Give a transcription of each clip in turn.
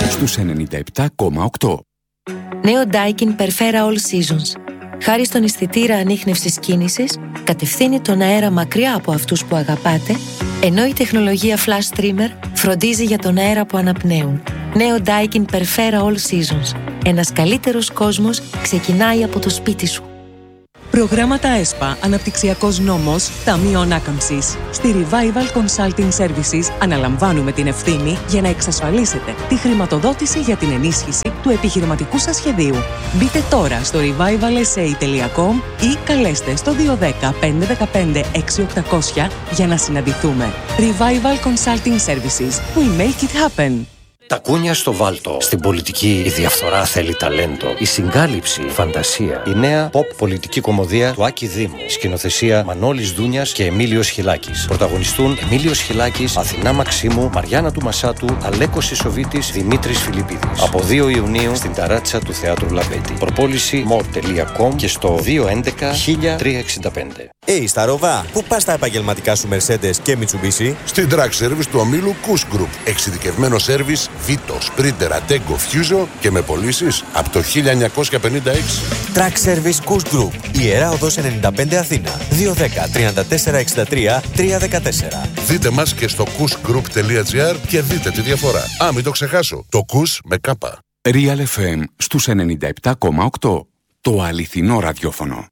στους 97,8. Νέο Daikin Perfera All Seasons. Χάρη στον αισθητήρα ανίχνευσης κίνησης, κατευθύνει τον αέρα μακριά από αυτούς που αγαπάτε, ενώ η τεχνολογία Flash Streamer φροντίζει για τον αέρα που αναπνέουν. Νέο Daikin Perfera All Seasons. Ένας καλύτερος κόσμος ξεκινάει από το σπίτι σου. Προγράμματα ΕΣΠΑ, Αναπτυξιακός Νόμος, Ταμείο Ανάκαμψης. Στη Revival Consulting Services αναλαμβάνουμε την ευθύνη για να εξασφαλίσετε τη χρηματοδότηση για την ενίσχυση του επιχειρηματικού σας σχεδίου. Μπείτε τώρα στο revivalsa.com ή καλέστε στο 210 515 6800 για να συναντηθούμε. Revival Consulting Services. We make it happen. Τα κούνια στο βάλτο. Στην πολιτική η διαφθορά θέλει ταλέντο. Η συγκάλυψη, φαντασία. Η νέα pop πολιτική κομμωδία του Άκη Δήμου. Σκηνοθεσία Μανώλης Δούνιας και Εμίλιος Χιλάκης. Πρωταγωνιστούν Εμίλιος Χιλάκης, Αθηνά Μαξίμου, Μαριάννα του Μασάτου, Αλέκος Ισοβίτης, Δημήτρης Φιλιππίδης. Από 2 Ιουνίου στην ταράτσα του Θεάτρου Λαμπέτη. Προπόληση more.com και στο 211 1365. Στα Ροβά, πού πας τα επαγγελματικά σου Mercedes και Mitsubishi? Στην Track Service του ομίλου Kuss Group. Εξειδικευμένο σέρβις Vito, Sprinter, Ateco, Fuso και με πωλήσεις από το 1956. Track Service Kuss Group. Ιερά Οδός 95 Αθήνα. 210 34 63 314. Δείτε μας και στο kussgroup.gr και δείτε τη διαφορά. Μην το ξεχάσω. Το Kuss με κάπα. Real FM στους 97,8. Το αληθινό ραδιόφωνο.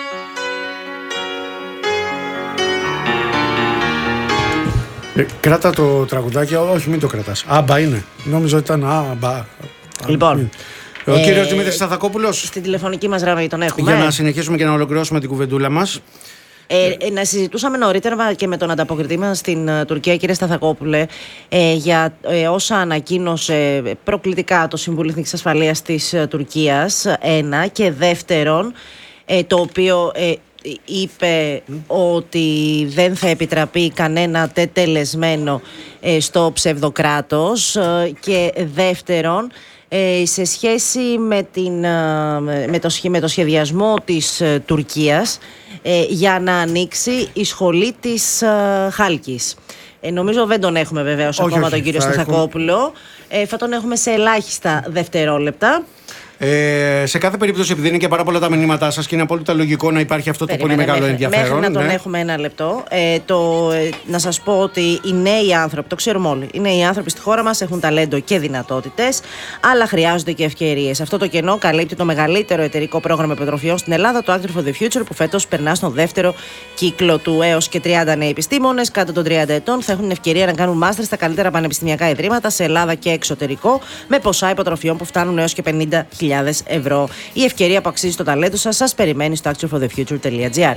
Κράτα το τραγουδάκι, όχι μην το κρατάς. Άμπα είναι. Νόμιζα ότι ήταν άμπα. Λοιπόν. Ο κύριος Δημήτρης Σταθακόπουλος. Στην τηλεφωνική μας γραμμή τον έχουμε. Για να συνεχίσουμε και να ολοκληρώσουμε την κουβεντούλα μας. Να συζητούσαμε νωρίτερα και με τον ανταποκριτή μας στην Τουρκία, κύριε Σταθακόπουλε, για όσα ανακοίνωσε προκλητικά το Συμβούλιο Εθνικής Ασφαλείας της Τουρκίας, ένα, και δεύτερον, το οποίο είπε ότι δεν θα επιτραπεί κανένα τετελεσμένο στο ψευδοκράτος, και δεύτερον, σε σχέση με το σχεδιασμό της Τουρκίας για να ανοίξει η σχολή της Χάλκης. Νομίζω δεν τον έχουμε βεβαίως ακόμα τον κύριο Σταθακόπουλο. Θα τον έχουμε σε ελάχιστα δευτερόλεπτα. Σε κάθε περίπτωση, επειδή είναι και πάρα πολλά τα μηνύματά σας και είναι απόλυτα λογικό να υπάρχει αυτό το πολύ μεγάλο ενδιαφέρον. Μέχρι να τον έχουμε ένα λεπτό. Να σας πω ότι οι νέοι άνθρωποι, το ξέρουμε όλοι, οι νέοι άνθρωποι στη χώρα μας έχουν ταλέντο και δυνατότητες, αλλά χρειάζονται και ευκαιρίες. Αυτό το κενό καλύπτει το μεγαλύτερο εταιρικό πρόγραμμα υποτροφιών στην Ελλάδα, το Actor for the Future, που φέτος περνά στον δεύτερο κύκλο του. Έως και 30 νέοι επιστήμονες κάτω των 30 ετών θα έχουν την ευκαιρία να κάνουν μάστερ στα καλύτερα πανεπιστημιακά ιδρύματα σε Ελλάδα και εξωτερικό, με ποσά υποτροφιών που φτάνουν έως και 50.000 ευρώ. Η ευκαιρία που αξίζει το ταλέντο σας περιμένει στο actionforthefuture.gr.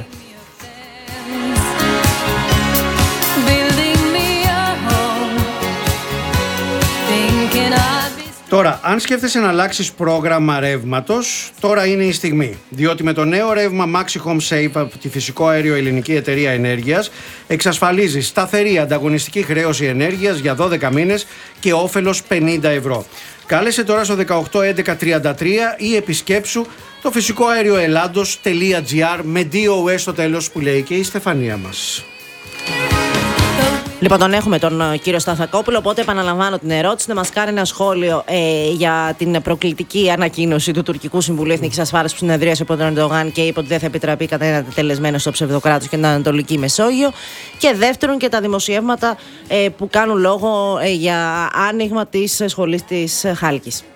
Τώρα, αν σκέφτεσαι να αλλάξεις πρόγραμμα ρεύματος, τώρα είναι η στιγμή. Διότι με το νέο ρεύμα Maxi Home Save από τη Φυσικό Αέριο Ελληνική Εταιρεία Ενέργειας εξασφαλίζεις σταθερή ανταγωνιστική χρέωση ενέργειας για 12 μήνες και όφελος 50 ευρώ. Κάλεσε τώρα στο 181133 ή επισκέψου το φυσικοαερioellados.gr με DOS στο τέλος, που λέει και η Στεφανία μας. Λοιπόν, τον έχουμε τον κύριο Σταθακόπουλο, οπότε επαναλαμβάνω την ερώτηση, να μας κάνει ένα σχόλιο για την προκλητική ανακοίνωση του Τουρκικού Συμβουλίου Εθνικής Ασφάλειας που συνεδρίασε από τον Ερντογάν και είπε ότι δεν θα επιτραπεί κανένα τετελεσμένο στο ψευδοκράτος και την Ανατολική Μεσόγειο. Και δεύτερον, και τα δημοσιεύματα που κάνουν λόγο για άνοιγμα της σχολής της Χάλκης.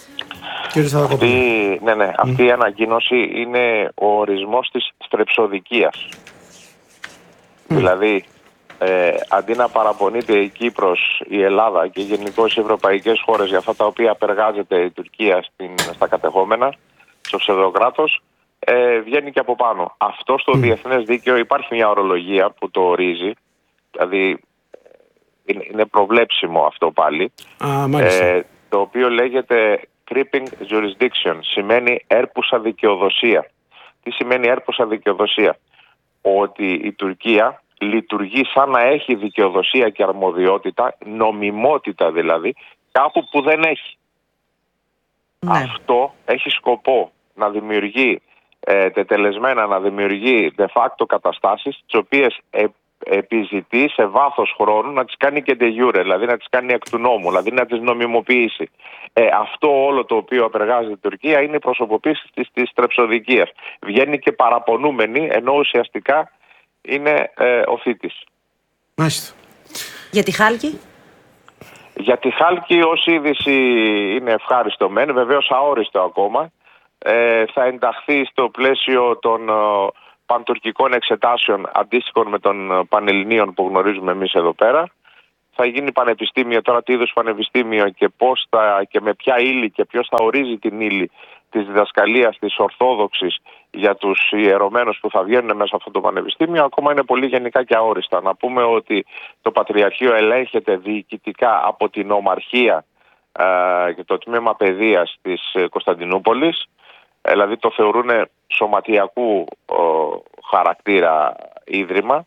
Αυτή η ανακοίνωση είναι ο ορισμός της στρεψοδικίας. Δηλαδή, αντί να παραπονείται η Κύπρος, η Ελλάδα και γενικώς οι ευρωπαϊκές χώρες για αυτά τα οποία απεργάζεται η Τουρκία στα κατεχόμενα, στο ψευδοκράτος, βγαίνει και από πάνω. Αυτό στο διεθνές δίκαιο υπάρχει μια ορολογία που το ορίζει, δηλαδή είναι προβλέψιμο αυτό πάλι, το οποίο λέγεται creeping jurisdiction, σημαίνει έρπουσα δικαιοδοσία. Τι σημαίνει έρπουσα δικαιοδοσία? Ότι η Τουρκία λειτουργεί σαν να έχει δικαιοδοσία και αρμοδιότητα, νομιμότητα δηλαδή, κάπου που δεν έχει. Ναι. Αυτό έχει σκοπό να δημιουργεί τετελεσμένα, να δημιουργεί de facto καταστάσεις, τις οποίες επιζητεί σε βάθος χρόνου να τις κάνει και de jure, δηλαδή να τις κάνει εκ του νόμου, δηλαδή να τις νομιμοποιήσει. Αυτό όλο το οποίο απεργάζεται η Τουρκία είναι η προσωποποίηση της στρεψοδικίας. Βγαίνει και παραπονούμενη, ενώ ουσιαστικά είναι ο θήτης. Μάλιστα. Για τη Χάλκη? Για τη Χάλκη ως είδηση είναι ευχάριστο μεν, βεβαίως αόριστο ακόμα. Θα ενταχθεί στο πλαίσιο των παντουρκικών εξετάσεων αντίστοιχων με των πανελληνίων που γνωρίζουμε εμείς εδώ πέρα. Θα γίνει πανεπιστήμιο, τώρα τι είδους πανεπιστήμιο και με ποια ύλη και ποιος θα ορίζει την ύλη της διδασκαλίας της Ορθόδοξης για τους ιερωμένους που θα βγαίνουν μέσα από αυτό το πανεπιστήμιο, ακόμα είναι πολύ γενικά και αόριστα. Να πούμε ότι το Πατριαρχείο ελέγχεται διοικητικά από την Ομαρχία και το Τμήμα Παιδείας της Κωνσταντινούπολης, δηλαδή το θεωρούν σωματιακού χαρακτήρα ίδρυμα,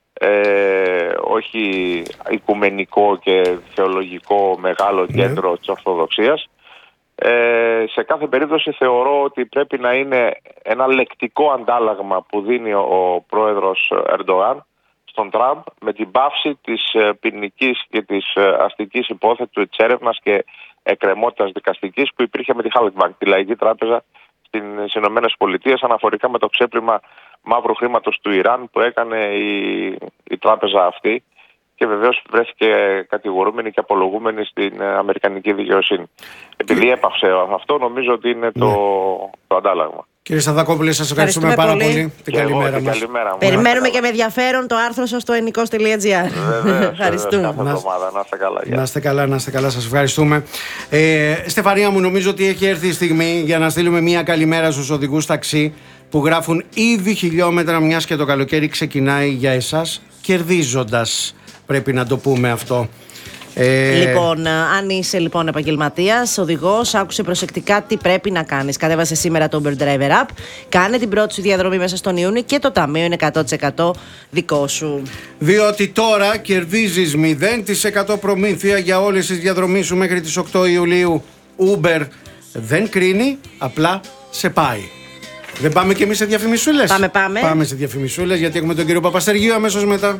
όχι οικουμενικό και θεολογικό μεγάλο κέντρο της Ορθοδοξίας. Σε κάθε περίπτωση θεωρώ ότι πρέπει να είναι ένα λεκτικό αντάλλαγμα που δίνει ο πρόεδρος Ερντογάν στον Τραμπ με την πάυση της ποινικής και της αστικής υπόθεσης, της έρευνας και εκκρεμότητας δικαστικής που υπήρχε με τη Halkbank, τη Λαϊκή Τράπεζα στις Ηνωμένες Πολιτείες, αναφορικά με το ξέπλυμα μαύρου χρήματος του Ιράν που έκανε η τράπεζα αυτή, και βεβαίως βρέθηκε κατηγορούμενη και απολογούμενη στην αμερικανική δικαιοσύνη. Επειδή έπαυσε αυτό, νομίζω ότι είναι το αντάλλαγμα. Κύριε Σταθακόπουλε, σας ευχαριστούμε πάρα πολύ. Την καλημέρα μας. Περιμένουμε και με ενδιαφέρον το άρθρο σας στο ennikos.gr. Ευχαριστούμε. Να είστε καλά, σας ευχαριστούμε. Στεφανία μου, νομίζω ότι έχει έρθει η στιγμή για να στείλουμε μια καλημέρα στους οδηγούς ταξί που γράφουν ήδη χιλιόμετρα, μιας και το καλοκαίρι ξεκινάει για εσάς κερδίζοντας. Πρέπει να το πούμε αυτό. Λοιπόν, αν είσαι λοιπόν επαγγελματίας, οδηγός, άκουσε προσεκτικά τι πρέπει να κάνεις. Κατέβασε σήμερα το Uber Driver App, κάνε την πρώτη σου διαδρομή μέσα στον Ιούνιο και το ταμείο είναι 100% δικό σου. Διότι τώρα κερδίζεις 0% προμήθεια για όλες τις διαδρομές σου μέχρι τις 8 Ιουλίου. Uber δεν κρίνει, απλά σε πάει. Δεν πάμε κι εμείς σε διαφημισούλες? Πάμε σε διαφημισούλες, γιατί έχουμε τον κύριο Παπαστεργίου αμέσως μετά.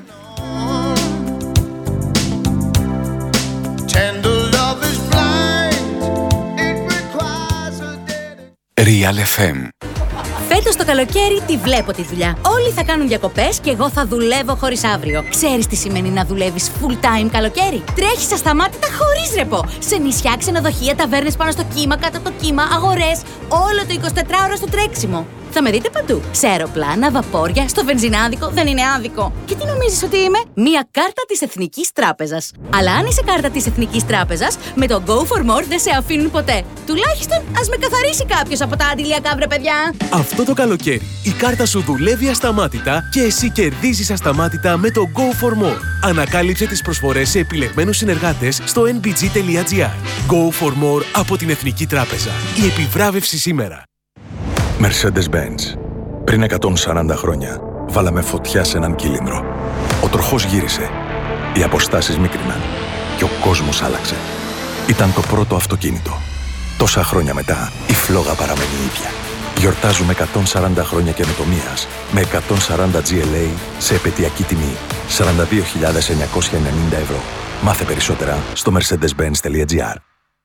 Real FM. Φέτος το καλοκαίρι τη βλέπω τη δουλειά. Όλοι θα κάνουν διακοπές και εγώ θα δουλεύω χωρίς αύριο. Ξέρεις τι σημαίνει να δουλεύεις full time καλοκαίρι? Τρέχεις ασταμάτητα χωρίς ρεπό. Σε νησιά, ξενοδοχεία, ταβέρνες πάνω στο κύμα, κάτω από το κύμα, αγορές. Όλο το 24ωρο στο τρέξιμο. Θα με δείτε παντού. Σε αεροπλάνα, βαπόρια, στο βενζινάδικο, δεν είναι άδικο. Και τι νομίζεις ότι είμαι? Μία κάρτα της Εθνικής Τράπεζας. Αλλά αν είσαι κάρτα της Εθνικής Τράπεζας, με το Go for More δεν σε αφήνουν ποτέ. Τουλάχιστον ας με καθαρίσει κάποιος από τα αντιλιακά, βρε παιδιά. Αυτό το καλοκαίρι η κάρτα σου δουλεύει ασταμάτητα και εσύ κερδίζεις ασταμάτητα με το Go for More. Ανακάλυψε τις προσφορές σε επιλεγμένους συνεργάτες στο nbg.gr. Go for More από την Εθνική Τράπεζα. Η επιβράβευση σήμερα. Mercedes-Benz. Πριν 140 χρόνια, βάλαμε φωτιά σε έναν κύλινδρο. Ο τροχός γύρισε, οι αποστάσεις μίκριναν και ο κόσμος άλλαξε. Ήταν το πρώτο αυτοκίνητο. Τόσα χρόνια μετά, η φλόγα παραμένει ίδια. Γιορτάζουμε 140 χρόνια καινοτομίας με 140 GLA σε επαιτειακή τιμή 42.990 ευρώ. Μάθε περισσότερα στο mercedes-benz.gr.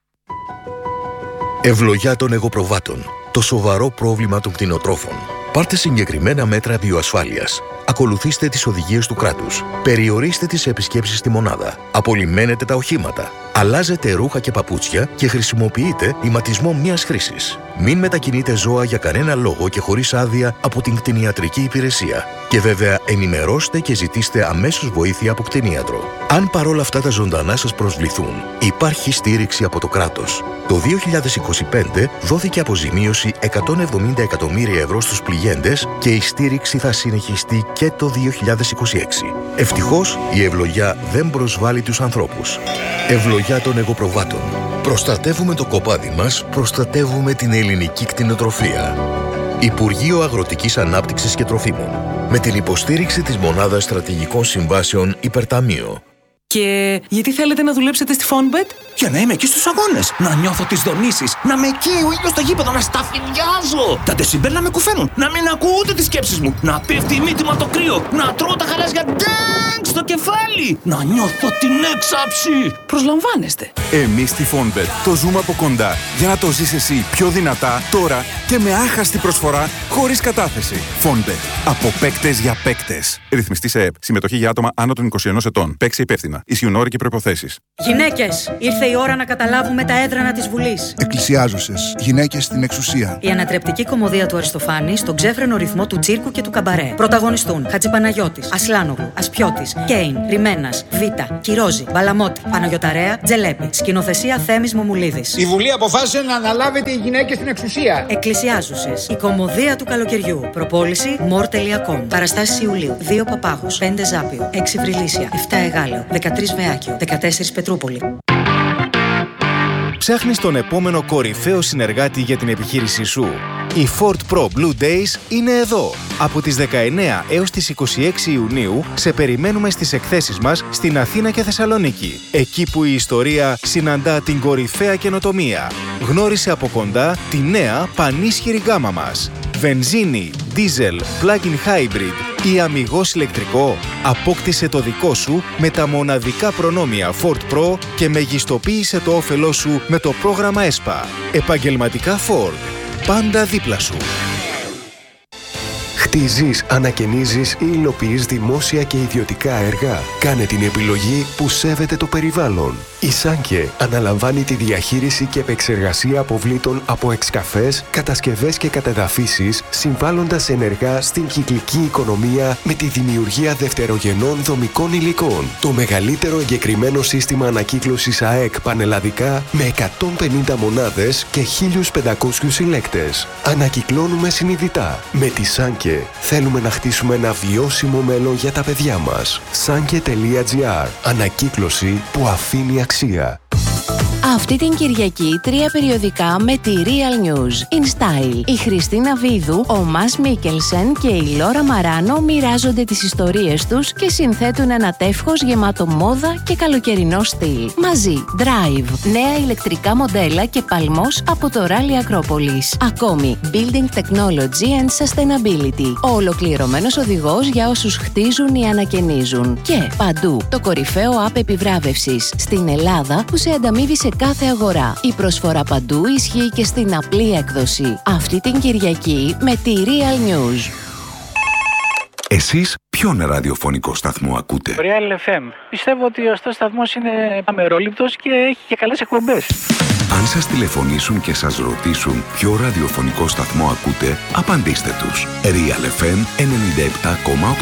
Ευλογιά των εγωπροβάτων. Το σοβαρό πρόβλημα των κτηνοτρόφων. Πάρτε συγκεκριμένα μέτρα βιοασφάλειας. Ακολουθήστε τις οδηγίες του κράτους. Περιορίστε τις επισκέψεις στη μονάδα. Απολυμμένετε τα οχήματα. Αλλάζετε ρούχα και παπούτσια και χρησιμοποιείτε ηματισμό μιας χρήσης. Μην μετακινείτε ζώα για κανένα λόγο και χωρίς άδεια από την κτηνιατρική υπηρεσία. Και βέβαια ενημερώστε και ζητήστε αμέσως βοήθεια από κτηνίατρο. Αν παρόλα αυτά τα ζωντανά σας προσβληθούν, υπάρχει στήριξη από το κράτος. Το 2025 δόθηκε αποζημίωση 170 εκατομμύρια ευρώ στους πληγέντες και η στήριξη θα συνεχιστεί και το 2026. Ευτυχώς, η ευλογιά δεν προσβάλλει τους ανθρώπους. Ευλογιά των εγωπροβάτων. Προστατεύουμε το κοπάδι μας, προστατεύουμε την ελληνική κτηνοτροφία. Υπουργείο Αγροτικής Ανάπτυξης και Τροφίμων. Με την υποστήριξη της Μονάδας Στρατηγικών Συμβάσεων Υπερταμείο. Και γιατί θέλετε να δουλέψετε στη Fonbet? Για να είμαι εκεί στους αγώνες, να νιώθω τις δονήσεις, να με καίει ο ήλιος στο γήπεδο, να σταφυδιάζω. Τα δεσιμπέλ να με κουφαίνουν, να μην ακούω ούτε τις σκέψεις μου, να πέφτει η μύτη μου από το κρύο, να τρώω τα χαλάζια ντάγκ στο κεφάλι, να νιώθω την έξαψη. Προσλαμβάνεστε. Εμείς στη Fonbet το ζούμε από κοντά για να το ζεις εσύ πιο δυνατά τώρα και με άχαστη προσφορά χωρίς κατάθεση. Fonbet. Από παίκτες για παίκτες. Ρυθμιστή σε ΕΕΠ. Συμμετοχή για άτομα άνω των 21 ετών. Παίξε υπεύθυνα. Ισχύουν όροι και προϋποθέσεις. Γυναίκες, ήρθε η ώρα να καταλάβουμε τα έδρανα της Βουλής. Εκκλησιάζωσες. Γυναίκες στην εξουσία. Η ανατρεπτική κομμωδία του Αριστοφάνη στον ξέφρενο ρυθμό του τσίρκου και του καμπαρέ. Πρωταγωνιστούν Χατζηπαναγιώτης, Ασλάνογλου, Ασπιώτης, Κέιν, Ριμένας, Βίτα, Κυρόζη, Μπαλαμότη, Παναγιωταρέα, Τζελέπη. Σκηνοθεσία Θέμης Μομουλίδης. Η Βουλή αποφάσισε να αναλάβετε οι γυναίκες στην εξουσία. Εκκλησιάζουσες. Η κομμωδία του καλοκαιριού. Προπόληση more.com. Παραστάσεις Ιουλίου. 2 Παπάγους, 5 Ζάπιο, 6 Βρυλίσια, 7 Εγάλεο, 13 Βεάκιο, 14 Πετρούπολη. Ψάχνεις τον επόμενο κορυφαίο συνεργάτη για την επιχείρησή σου? Οι Ford Pro Blue Days είναι εδώ. Από τις 19 έως τις 26 Ιουνίου σε περιμένουμε στις εκθέσεις μας στην Αθήνα και Θεσσαλονίκη. Εκεί που η ιστορία συναντά την κορυφαία καινοτομία. Γνώρισε από κοντά τη νέα πανίσχυρη γκάμα μας. Βενζίνη, δίζελ, plug-in hybrid ή αμιγώς ηλεκτρικό. Απόκτησε το δικό σου με τα μοναδικά προνόμια Ford Pro και μεγιστοποίησε το όφελό σου με το πρόγραμμα ΕΣΠΑ. Επαγγελματικά Ford. Πάντα δίπλα σου. Χτίζεις, ανακαινίζεις ή υλοποιείς δημόσια και ιδιωτικά έργα. Κάνε την επιλογή που σέβεται το περιβάλλον. Η Σάνκε αναλαμβάνει τη διαχείριση και επεξεργασία αποβλήτων από εξκαφές, κατασκευές και κατεδαφίσεις, συμβάλλοντας ενεργά στην κυκλική οικονομία με τη δημιουργία δευτερογενών δομικών υλικών. Το μεγαλύτερο εγκεκριμένο σύστημα ανακύκλωσης ΑΕΚ πανελλαδικά με 150 μονάδες και 1.500 συλλέκτες. Ανακυκλώνουμε συνειδητά. Με τη Σάνκε θέλουμε να χτίσουμε ένα βιώσιμο μέλλον για τα παιδιά μας. Sanke.gr. Ανακύκλωση που αφήνει αξία. Αυτή την Κυριακή 3 περιοδικά με τη Real News. In Style. Η Χριστίνα Βίδου, ο Μας Μίκελσεν και η Λόρα Μαράνο μοιράζονται τις ιστορίες τους και συνθέτουν ένα τεύχος γεμάτο μόδα και καλοκαιρινό στυλ. Μαζί, Drive, νέα ηλεκτρικά μοντέλα και παλμός από το Rally Acropolis. Ακόμη, Building Technology and Sustainability. Ο ολοκληρωμένος οδηγός για όσους χτίζουν ή ανακαινίζουν. Και παντού, το κορυφαίο app επιβράβευσης στην Ελλάδα που σε ανταμείβει σε κάθε αγορά. Η προσφορά παντού ισχύει και στην απλή έκδοση. Αυτή την Κυριακή με τη Real News. Εσείς ποιον ραδιοφωνικό σταθμό ακούτε? Real FM. Πιστεύω ότι ο σταθμός είναι αμερόληπτος και έχει και καλές εκπομπές. Αν σας τηλεφωνήσουν και σας ρωτήσουν ποιο ραδιοφωνικό σταθμό ακούτε, απαντήστε τους. Real FM 97,8.